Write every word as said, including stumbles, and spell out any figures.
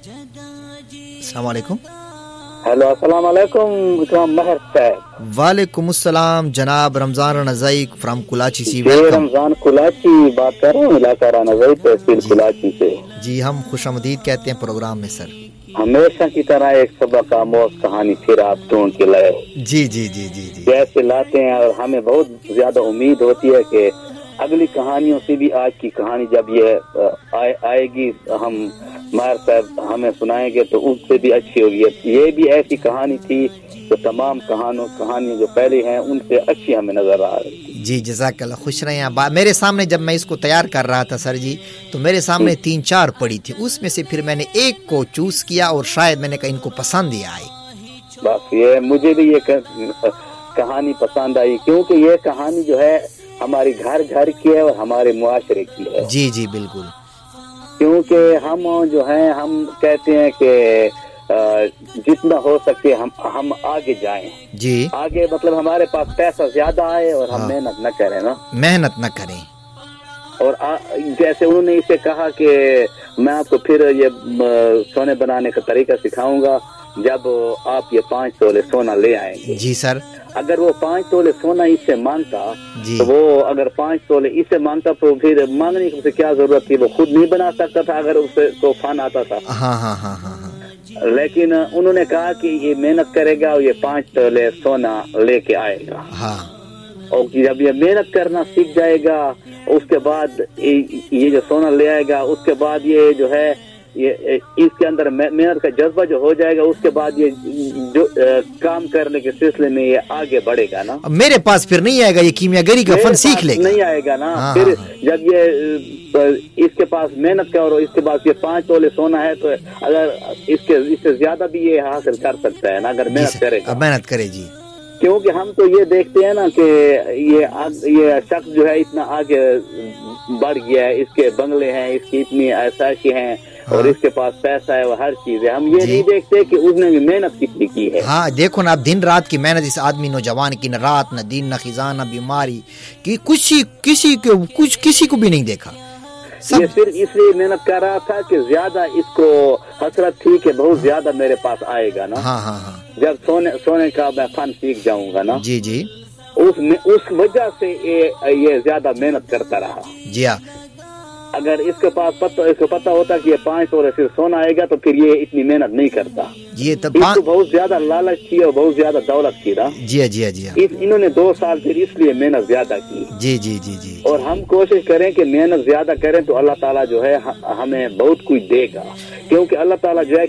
السلام علیکم. ہیلو السلام علیکم وکرم مہر صاحب. وعلیکم السلام جناب رمضان رنزائی فرام کلاچی سی. جی رمضان کلاچی بات کر رہا ہوں، علاقہ رانزائی تحصیل کلاچی سے. جی ہم خوش آمدید کہتے ہیں پروگرام میں سر. ہمیشہ کی طرح ایک سبق آموز کہانی پھر آپ دونوں کے لائے. جی جی جی جی جی جیسے لاتے ہیں، اور ہمیں بہت زیادہ امید ہوتی ہے کہ اگلی کہانیوں سے بھی آج کی کہانی جب یہ آئے, آئے گی ہم ماہر صاحب ہمیں سنائیں گے تو اس سے بھی اچھی ہوگی. یہ بھی ایسی کہانی تھی جو تمام کہانوں کہانیاں جو پہلے ہیں ان سے اچھی ہمیں نظر آ رہی تھی. جی جزاک اللہ. خوش رہے ہیں. میرے سامنے جب میں اس کو تیار کر رہا تھا سر جی تو میرے سامنے تین چار پڑی تھی، اس میں سے پھر میں نے ایک کو چوز کیا اور شاید میں نے کہا ان کو پسند ہی آئی. بس یہ مجھے بھی یہ کہانی پسند آئی کیونکہ یہ کہانی جو ہے ہماری گھر گھر کی ہے اور ہمارے معاشرے کی ہے. جی جی بالکل. کیونکہ ہم جو ہیں ہم کہتے ہیں کہ جتنا ہو سکے ہم ہم آگے جائیں. جی آگے مطلب ہمارے پاس پیسہ زیادہ آئے اور ہم ہاں. محنت نہ کریں نا، محنت نہ کریں. اور جیسے انہوں نے اسے کہا کہ میں آپ کو پھر یہ سونے بنانے کا طریقہ سکھاؤں گا جب آپ یہ پانچ تولے سونا لے آئیں گے. جی سر. اگر وہ پانچ تولے سونا اس سے مانگتا جی. تو وہ اگر پانچ تولے اس سے مانگتا تو پھر مانگنے کی کیا ضرورت تھی، وہ خود نہیں بنا سکتا تھا اگر اسے کو فن آتا تھا. ہاں ہاں ہاں ہاں ہاں. لیکن انہوں نے کہا کہ یہ محنت کرے گا اور یہ پانچ تولے سونا لے کے آئے گا. ہاں. اور جب یہ محنت کرنا سیکھ جائے گا اس کے بعد یہ جو سونا لے آئے گا اس کے بعد یہ جو ہے یہ اس کے اندر محنت کا جذبہ جو ہو جائے گا اس کے بعد یہ جو کام کرنے کے سلسلے میں یہ آگے بڑھے گا نا. میرے پاس پھر نہیں آئے گا، یہ کیمیا گری کا فن سیکھ لے گا. نہیں آئے گا نا. ہاں پھر ہاں. جب یہ اس کے پاس محنت کا اور اس کے بعد یہ پانچ تولے سونا ہے تو اگر اس کے اس سے زیادہ بھی یہ حاصل کر سکتا ہے نا اگر محنت کرے گا. محنت کرے جی. کیونکہ ہم تو یہ دیکھتے ہیں نا کہ یہ یہ شخص جو ہے اتنا آگے بڑھ گیا ہے، اس کے بنگلے ہیں، اس کی اتنی عیاشی ہیں اور اس کے پاس پیسہ ہے، وہ ہر چیز ہے. ہم یہ جی. نہیں دیکھتے کہ اس نے بھی محنت کتنی کی ہے. ہاں دیکھو نا، اب دن رات کی محنت اس آدمی نوجوان کی، نہ رات نہ دن نہ خزاں نہ بیماری کی، کسی کسی کو کچھ کسی کو بھی نہیں دیکھا. یہ صرف اس لیے محنت کر رہا تھا کہ زیادہ اس کو حسرت تھی کہ بہت زیادہ میرے پاس آئے گا نا. ہاں ہاں ہاں. جب سونے سونے کا میں فن سیکھ جاؤں گا نا. جی جی. اس میں اس وجہ سے یہ یہ زیادہ محنت کرتا رہا. جی ہاں. اگر اس کے پاس پتہ اس کو پتہ ہوتا کہ یہ پانچ تولے سے سونا آئے گا تو پھر یہ اتنی محنت نہیں کرتا. یہ اس کو بہت زیادہ لالچ تھی اور بہت زیادہ دولت تھی نا. جی جی جی. انہوں نے دو سال پھر اس لیے محنت زیادہ کی. جی جی جی جی. اور ہم کوشش کریں کہ محنت زیادہ کریں تو اللہ تعالیٰ جو ہے ہمیں بہت کچھ دے گا، کیونکہ اللہ تعالیٰ جو ہے